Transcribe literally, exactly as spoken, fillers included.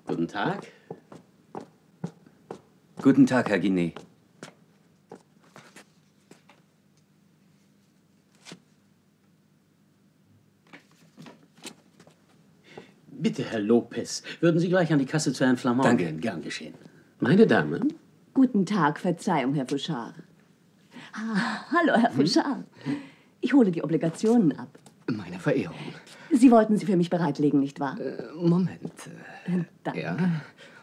Guten Tag. Guten Tag, Herr Guinet. Bitte, Herr Lopez, würden Sie gleich an die Kasse zu Herrn Flamand Danke. gehen? Gern geschehen. Meine Dame? Guten Tag, Verzeihung, Herr Fouchard. Ah, hallo, Herr Fouchard. Ich hole die Obligationen ab. Meine Verehrung. Sie wollten sie für mich bereitlegen, nicht wahr? Äh, Moment. Danke. Ja.